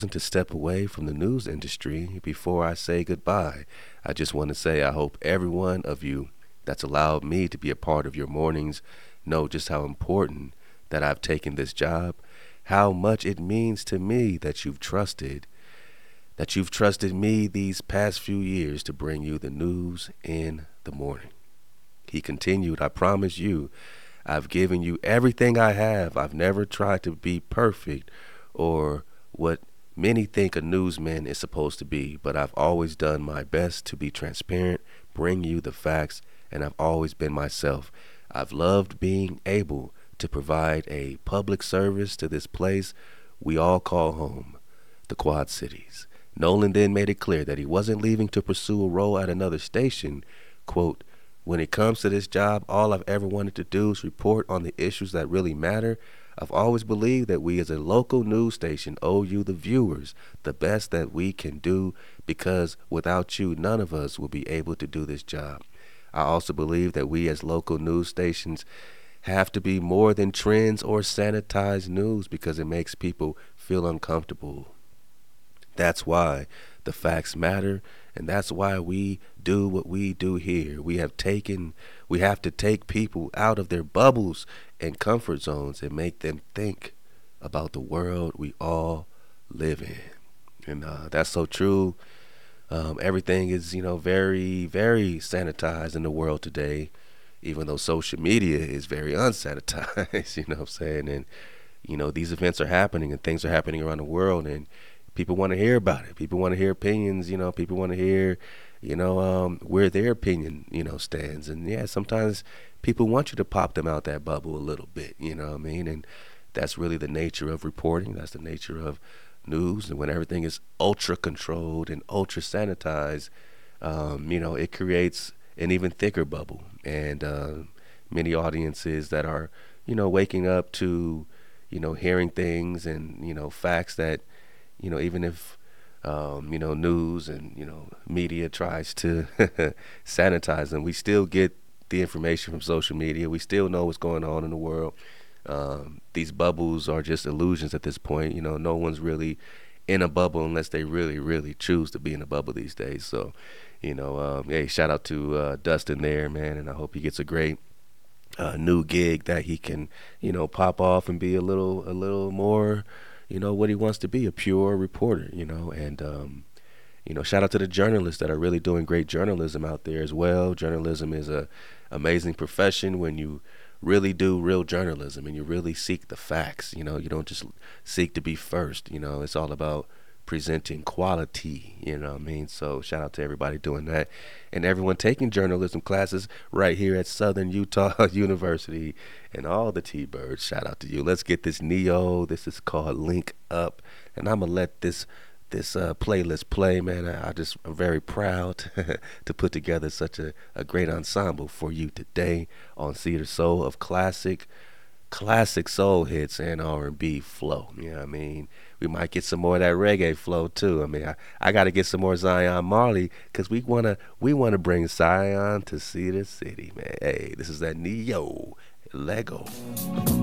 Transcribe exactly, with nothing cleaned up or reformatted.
to step away from the news industry before I say goodbye. I just want to say I hope every one of you that's allowed me to be a part of your mornings know just how important that I've taken this job, how much it means to me that you've trusted, that you've trusted me these past few years to bring you the news in the morning. He continued, I promise you, I've given you everything I have. I've never tried to be perfect or what many think a newsman is supposed to be, but I've always done my best to be transparent, bring you the facts, and I've always been myself. I've loved being able to provide a public service to this place we all call home, the Quad Cities. Nolan then made it clear that he wasn't leaving to pursue a role at another station. Quote, when it comes to this job, all I've ever wanted to do is report on the issues that really matter. I've always believed that we as a local news station owe you, the viewers, the best that we can do, because without you, none of us will be able to do this job. I also believe that we as local news stations have to be more than trends or sanitized news, because it makes people feel uncomfortable. That's why the facts matter, and that's why we do what we do here. We have taken, we have to take people out of their bubbles and comfort zones and make them think about the world we all live in. And uh, that's so true. Um, everything is, you know, very, very sanitized in the world today, even though social media is very unsanitized, you know what I'm saying? And, you know, these events are happening and things are happening around the world, and people want to hear about it. People want to hear opinions, you know, people want to hear, you know, um, where their opinion, you know, stands. And yeah, sometimes people want you to pop them out that bubble a little bit, you know what I mean? And that's really the nature of reporting. That's the nature of news. And when everything is ultra controlled and ultra sanitized, um, you know, it creates an even thicker bubble. And uh, many audiences that are, you know, waking up to, you know, hearing things and, you know, facts that, you know, even if, um, you know, news and, you know, media tries to sanitize them, we still get the information from social media. We still know what's going on in the world. Um, these bubbles are just illusions at this point. You know, no one's really in a bubble unless they really, really choose to be in a bubble these days. So, you know, um, hey, shout out to uh, Dustin there, man, and I hope he gets a great uh, new gig that he can, you know, pop off and be a little, a little more, you know, what he wants to be, a pure reporter, you know. And um, you know, shout out to the journalists that are really doing great journalism out there as well. Journalism is a amazing profession when you really do real journalism and you really seek the facts. You know, you don't just seek to be first. You know, it's all about presenting quality, you know what I mean? So shout out to everybody doing that, and everyone taking journalism classes right here at Southern Utah University, and all the T-Birds. Shout out to you. Let's get this Neo. This is called Link Up, and I'm gonna let this this uh, playlist play, man. I, I just am very proud to put together such a, a great ensemble for you today on Cedar Soul of classic classic soul hits and R and B flow. You know what I mean? We might get some more of that reggae flow too. I mean, I, I got to get some more Zion Marley, because we want to we want to bring Zion to Cedar City, man. Hey, this is that Neo Lego.